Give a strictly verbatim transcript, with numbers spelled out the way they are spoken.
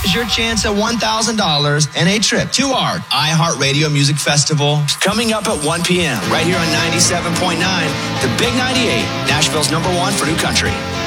is your chance at one thousand dollars and a trip to our iHeartRadio Music Festival coming up at one p.m. right here on ninety-seven point nine, the Big ninety-eight, Nashville's number one for new country.